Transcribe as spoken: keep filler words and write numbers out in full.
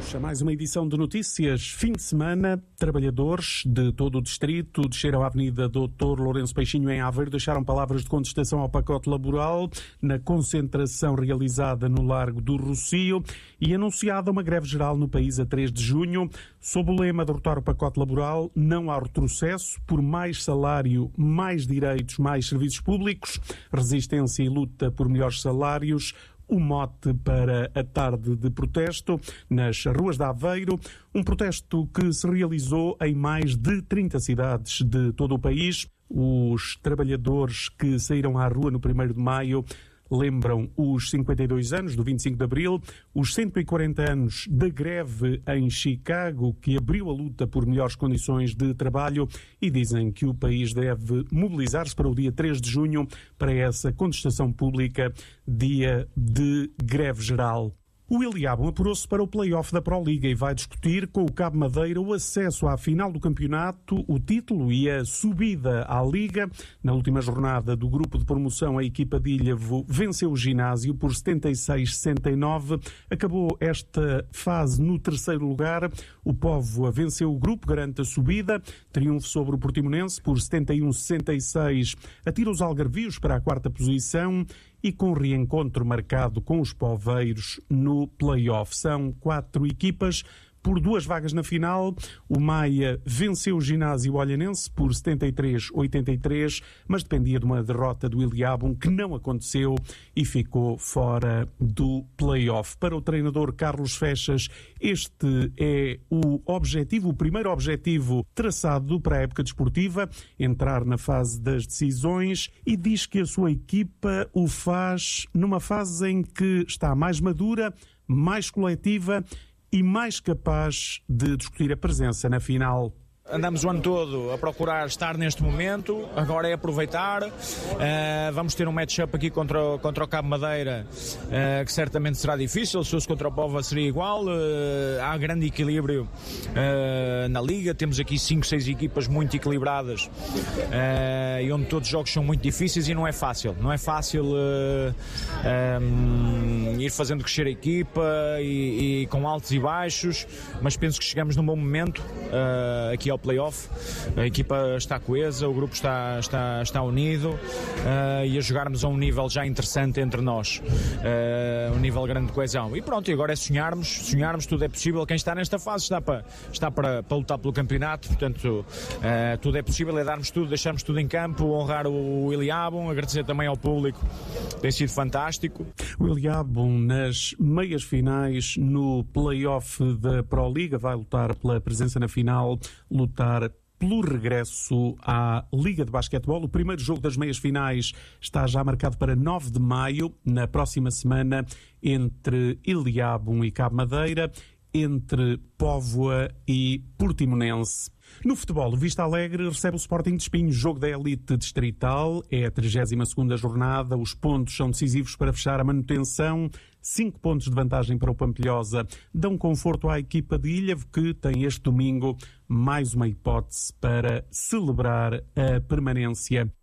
Bem-vindos a mais uma edição de notícias. Fim de semana, trabalhadores de todo o distrito desceram à Avenida doutor Lourenço Peixinho em Aveiro, deixaram palavras de contestação ao pacote laboral na concentração realizada no Largo do Rossio e anunciada uma greve geral no país a três de junho. Sob o lema derrotar o pacote laboral, não há retrocesso, por mais salário, mais direitos, mais serviços públicos, resistência e luta por melhores salários. O mote para a tarde de protesto nas ruas de Aveiro, um protesto que se realizou em mais de trinta cidades de todo o país. Os trabalhadores que saíram à rua no primeiro de maio lembram os cinquenta e dois anos do vinte e cinco de abril, os cento e quarenta anos da greve em Chicago, que abriu a luta por melhores condições de trabalho, e dizem que o país deve mobilizar-se para o dia três de junho para essa contestação pública, dia de greve geral. O Iliabum apurou-se para o play-off da Proliga e vai discutir com o Cabo Madeira o acesso à final do campeonato, o título e a subida à Liga. Na última jornada do grupo de promoção, a equipa de Ilhavo venceu o Ginásio por setenta e seis a sessenta e nove. Acabou esta fase no terceiro lugar. O Póvoa venceu o grupo, garante a subida. Triunfo sobre o Portimonense por setenta e um a sessenta e seis. Atira os algarvios para a quarta posição. E com reencontro marcado com os poveiros no play-off. São quatro equipas por duas vagas na final. O Maia venceu o Ginásio Olhanense por setenta e três a oitenta e três, mas dependia de uma derrota do Iliabum que não aconteceu e ficou fora do play-off. Para o treinador Carlos Fechas, este é o objetivo, o primeiro objetivo traçado para a época desportiva, entrar na fase das decisões, e diz que a sua equipa o faz numa fase em que está mais madura, mais coletiva e mais capaz de discutir a presença na final. Andamos o ano todo a procurar estar neste momento, agora é aproveitar. Uh, vamos ter um match-up aqui contra o, contra o Cabo Madeira, uh, que certamente será difícil. Se fosse contra o Póvoa seria igual. Uh, há grande equilíbrio uh, na Liga, temos aqui cinco, seis equipas muito equilibradas, uh, e onde todos os jogos são muito difíceis e não é fácil. Não é fácil uh, um, ir fazendo crescer a equipa e, e com altos e baixos, mas penso que chegamos num bom momento uh, aqui ao play-off. A equipa está coesa, o grupo está, está, está unido uh, e a jogarmos a um nível já interessante entre nós, uh, um nível grande de coesão. E pronto, e agora é sonharmos, sonharmos, tudo é possível. Quem está nesta fase está para, está para, para lutar pelo campeonato, portanto uh, tudo é possível, é darmos tudo, deixarmos tudo em campo, honrar o Iliabum, agradecer também ao público, tem sido fantástico. O Iliabum nas meias finais no play-off da Proliga vai lutar pela presença na final, lutar pelo regresso à Liga de Basquetebol. O primeiro jogo das meias finais está já marcado para nove de maio, na próxima semana, entre Iliabum e Cabo Madeira, entre Póvoa e Portimonense. No futebol, o Vista Alegre recebe o Sporting de Espinho, jogo da elite distrital, é a trigésima segunda jornada, os pontos são decisivos para fechar a manutenção, cinco pontos de vantagem para o Pampilhosa, dão conforto à equipa de Ilhavo, que tem este domingo mais uma hipótese para celebrar a permanência.